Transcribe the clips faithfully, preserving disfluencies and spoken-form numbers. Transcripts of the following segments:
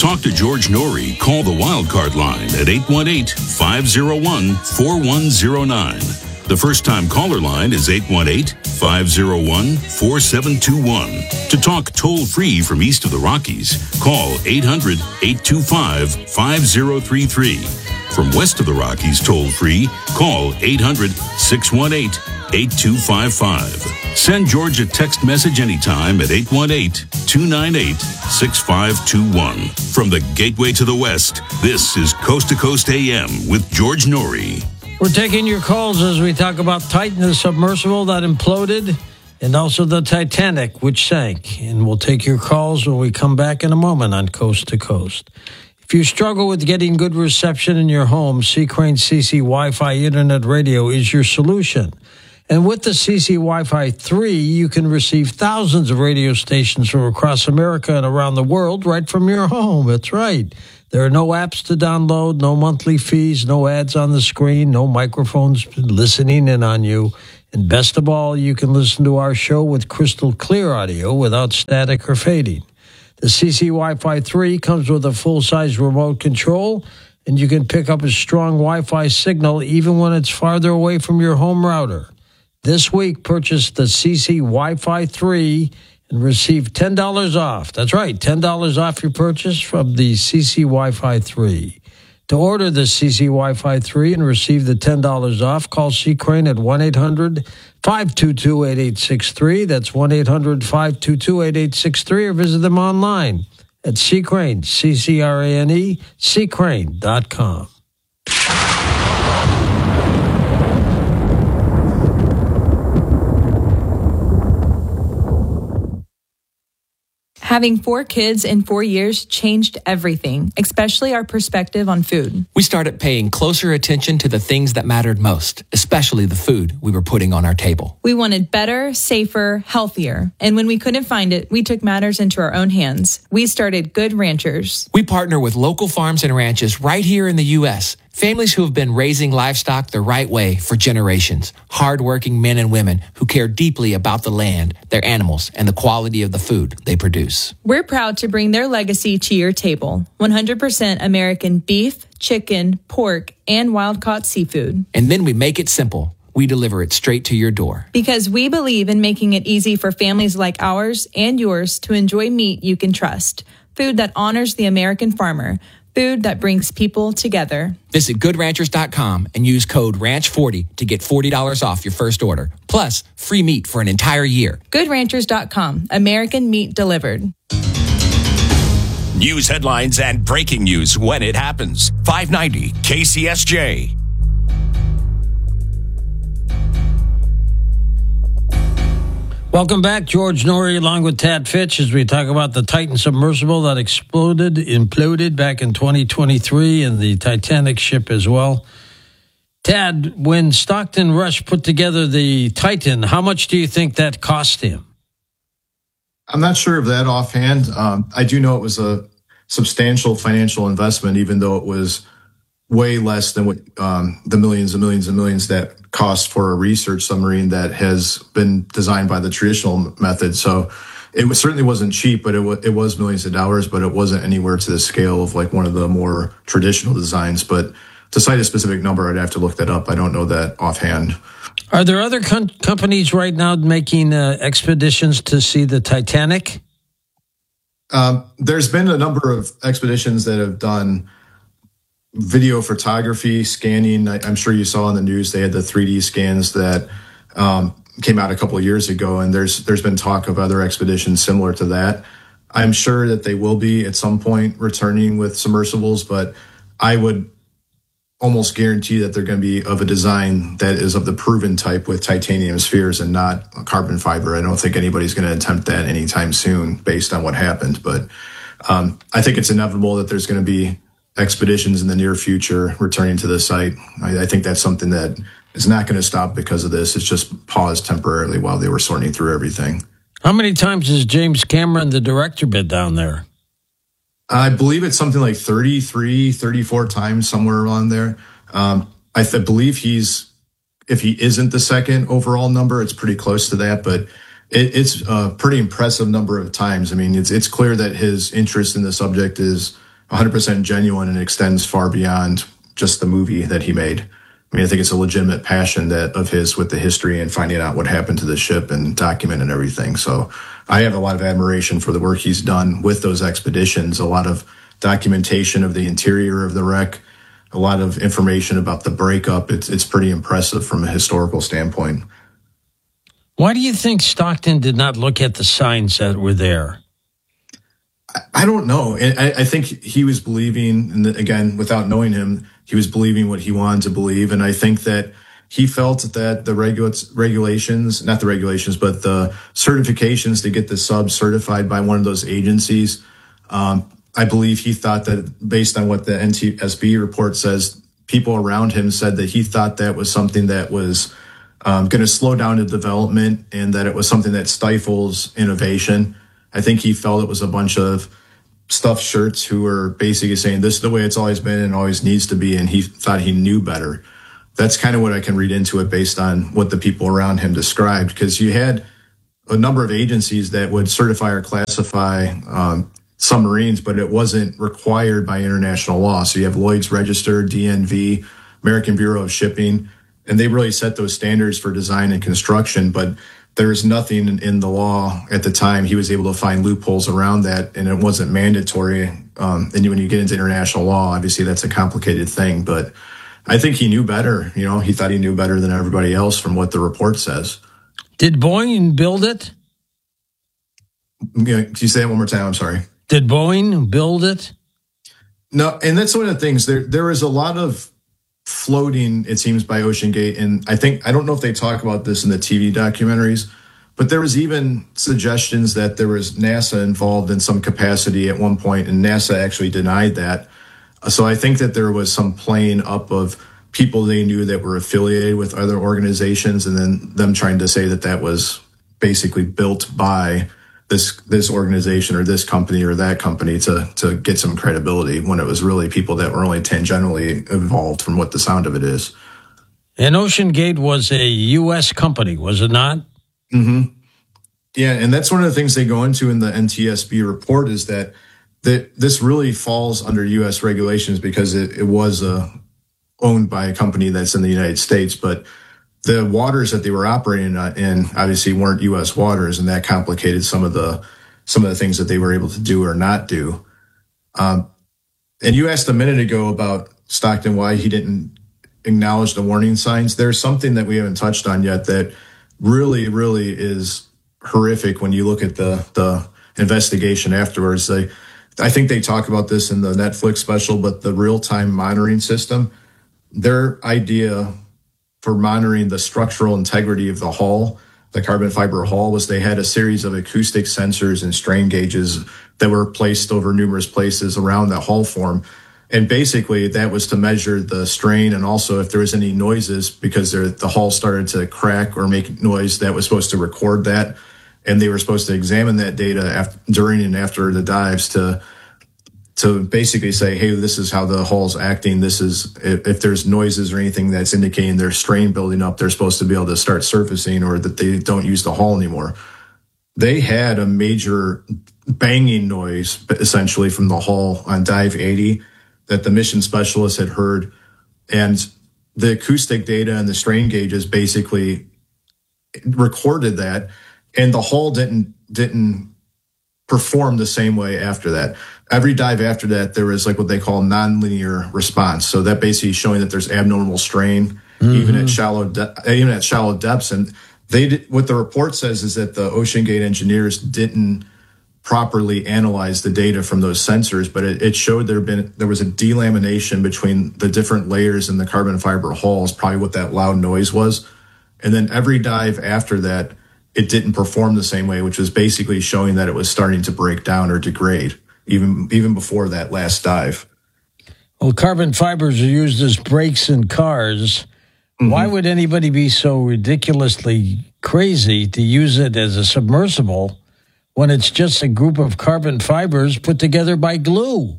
talk to George Norrie, call the Wildcard line at eight one eight, five oh one, four one oh nine. The first-time caller line is eight one eight, five oh one, four seven two one. To talk toll-free from east of the Rockies, call eight hundred, eight two five, five oh three three. From west of the Rockies toll-free, call eight hundred, six one eight, eight two five five. Send George a text message anytime at eight one eight, two nine eight, six five two one. From the Gateway to the West, this is Coast to Coast A M with George Norrie. We're taking your calls as we talk about Titan, the submersible that imploded, and also the Titanic, which sank. And we'll take your calls when we come back in a moment on Coast to Coast. If you struggle with getting good reception in your home, C-Crane C C Wi-Fi Internet Radio is your solution. And with the C C Wi-Fi three, you can receive thousands of radio stations from across America and around the world right from your home. That's right. There are no apps to download, no monthly fees, no ads on the screen, no microphones listening in on you. And best of all, you can listen to our show with crystal clear audio without static or fading. The C C Wi-Fi three comes with a full-size remote control, and you can pick up a strong Wi-Fi signal even when it's farther away from your home router. This week, purchase the C C Wi-Fi three and receive ten dollars off. That's right, ten dollars off your purchase from the C C Wi-Fi three. To order the C C Wi-Fi three and receive the ten dollars off, call C-Crane at one eight hundred, five two two, eight eight six three. That's one eight hundred, five two two, eight eight six three, or visit them online at C-Crane, C C R A N E, C crane dot com. Having four kids in four years changed everything, especially our perspective on food. We started paying closer attention to the things that mattered most, especially the food we were putting on our table. We wanted better, safer, healthier. And when we couldn't find it, we took matters into our own hands. We started Good Ranchers. We partner with local farms and ranches right here in the U S, families who have been raising livestock the right way for generations. Hardworking men and women who care deeply about the land, their animals, and the quality of the food they produce. We're proud to bring their legacy to your table. one hundred percent American beef, chicken, pork, and wild-caught seafood. And then we make it simple. We deliver it straight to your door. Because we believe in making it easy for families like ours and yours to enjoy meat you can trust. Food that honors the American farmer. Food that brings people together. Visit good ranchers dot com and use code ranch forty to get forty dollars off your first order. Plus, free meat for an entire year. good ranchers dot com. American meat delivered. News headlines and breaking news when it happens. five ninety K C S J. Welcome back, George Norrie, along with Tad Fitch, as we talk about the Titan submersible that exploded, imploded back in twenty twenty-three, and the Titanic ship as well. Tad, when Stockton Rush put together the Titan, how much do you think that cost him? I'm not sure of that offhand. Um, I do know it was a substantial financial investment, even though it was way less than what um, the millions and millions and millions that cost for a research submarine that has been designed by the traditional method. So it was, certainly wasn't cheap, but it, w- it was millions of dollars, but it wasn't anywhere to the scale of like one of the more traditional designs. But to cite a specific number, I'd have to look that up. I don't know that offhand. Are there other com- companies right now making uh, expeditions to see the Titanic? Um, there's been a number of expeditions that have done video photography, scanning. I, I'm sure you saw in the news they had the three D scans that um, came out a couple of years ago, and there's there's been talk of other expeditions similar to that. I'm sure that they will be at some point returning with submersibles, but I would almost guarantee that they're going to be of a design that is of the proven type with titanium spheres and not carbon fiber. I don't think anybody's going to attempt that anytime soon based on what happened, but um, I think it's inevitable that there's going to be expeditions in the near future returning to the site. I, I think that's something that is not going to stop because of this. It's just paused temporarily while they were sorting through everything. How many times has James Cameron, the director, been down there? I believe it's something like thirty-three, thirty-four times, somewhere around there. Um, I th- believe he's, if he isn't the second overall number, it's pretty close to that, but it, it's a pretty impressive number of times. I mean, it's it's clear that his interest in the subject is one hundred percent genuine and extends far beyond just the movie that he made. I mean, I think it's a legitimate passion that of his with the history and finding out what happened to the ship and documenting everything. So I have a lot of admiration for the work he's done with those expeditions, a lot of documentation of the interior of the wreck, a lot of information about the breakup. It's, it's pretty impressive from a historical standpoint. Why do you think Stockton did not look at the signs that were there? I don't know. I, I think he was believing, and again, without knowing him, he was believing what he wanted to believe. And I think that he felt that the regulates, regulations, not the regulations, but the certifications to get the sub certified by one of those agencies, um, I believe he thought that based on what the N T S B report says, people around him said that he thought that was something that was um, going to slow down the development and that it was something that stifles innovation. I think he felt it was a bunch of stuffed shirts who were basically saying this is the way it's always been and always needs to be, and he thought he knew better. That's kind of what I can read into it based on what the people around him described, because you had a number of agencies that would certify or classify um, submarines, but it wasn't required by international law. So you have Lloyd's Register, D N V, American Bureau of Shipping, and they really set those standards for design and construction, but there was nothing in the law at the time. He was able to find loopholes around that, and it wasn't mandatory. Um, and when you get into international law, obviously that's a complicated thing. But I think he knew better. You know, he thought he knew better than everybody else from what the report says. Did Boeing build it? Yeah, can you say that one more time? I'm sorry. Did Boeing build it? No, and that's one of the things. There, there is a lot of floating, it seems, by OceanGate. And I think, I don't know if they talk about this in the T V documentaries, but there was even suggestions that there was NASA involved in some capacity at one point, and NASA actually denied that. So I think that there was some playing up of people they knew that were affiliated with other organizations, and then them trying to say that that was basically built by this this organization or this company or that company to to get some credibility, when it was really people that were only tangentially involved from what the sound of it is. And OceanGate was a U S company, was it not? Mm-hmm. Yeah, and that's one of the things they go into in the N T S B report, is that that this really falls under U S regulations because it, it was uh, owned by a company that's in the United States, but the waters that they were operating in obviously weren't U S waters, and that complicated some of the some of the things that they were able to do or not do. Um, and you asked a minute ago about Stockton, why he didn't acknowledge the warning signs. There's something that we haven't touched on yet that really, really is horrific when you look at the the investigation afterwards. They, I think they talk about this in the Netflix special, but the real-time monitoring system, their idea for monitoring the structural integrity of the hull, the carbon fiber hull, was they had a series of acoustic sensors and strain gauges that were placed over numerous places around the hull form. And basically that was to measure the strain, and also if there was any noises, because the hull started to crack or make noise, that was supposed to record that. And they were supposed to examine that data after, during and after the dives to to basically say, hey, this is how the hull's acting. This is, if, if there's noises or anything that's indicating there's strain building up, they're supposed to be able to start surfacing, or that they don't use the hull anymore. They had a major banging noise, essentially, from the hull on dive eighty that the mission specialist had heard. And the acoustic data and the strain gauges basically recorded that, and the hull didn't didn't perform the same way after that. Every dive after that, there was like what they call nonlinear response. So that basically is showing that there's abnormal strain, mm-hmm. even at shallow de- even at shallow depths. And they did, what the report says is that the OceanGate engineers didn't properly analyze the data from those sensors, but it, it showed there been there was a delamination between the different layers in the carbon fiber hull, is probably what that loud noise was. And then every dive after that, it didn't perform the same way, which was basically showing that it was starting to break down or degrade, even even before that last dive. Well, carbon fibers are used as brakes in cars. Mm-hmm. Why would anybody be so ridiculously crazy to use it as a submersible when it's just a group of carbon fibers put together by glue?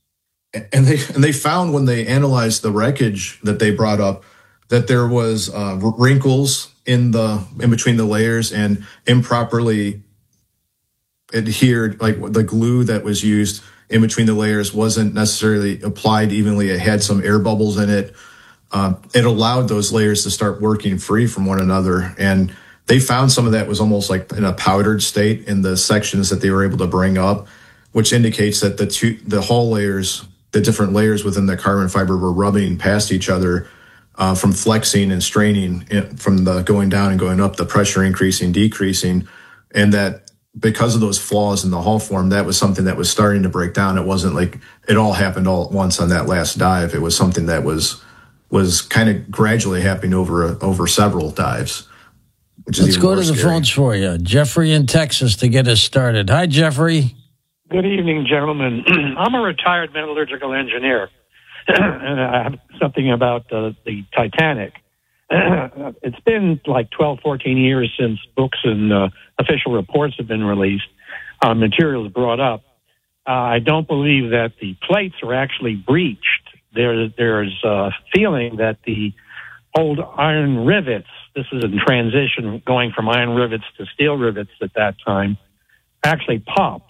And they and they found, when they analyzed the wreckage that they brought up, that there was uh, wrinkles in the in between the layers and improperly adhered, like the glue that was used in between the layers wasn't necessarily applied evenly. It had some air bubbles in it. Um, it allowed those layers to start working free from one another. And they found some of that was almost like in a powdered state in the sections that they were able to bring up, which indicates that the two, the hull layers, the different layers within the carbon fiber were rubbing past each other uh, from flexing and straining, from the going down and going up, the pressure increasing, decreasing. And that because of those flaws in the hull form, that was something that was starting to break down. It wasn't like it all happened all at once on that last dive. It was something that was was kind of gradually happening over over several dives. Which is Let's go to the scary. phones for you. Jeffrey in Texas to get us started. Hi, Jeffrey. Good evening, gentlemen. I'm a retired metallurgical engineer, and I have something about uh, the Titanic. It's been like twelve, fourteen years since books and uh, official reports have been released, uh, materials brought up. Uh, I don't believe that the plates are actually breached. There, there's a feeling that the old iron rivets, this is in transition going from iron rivets to steel rivets at that time, actually popped.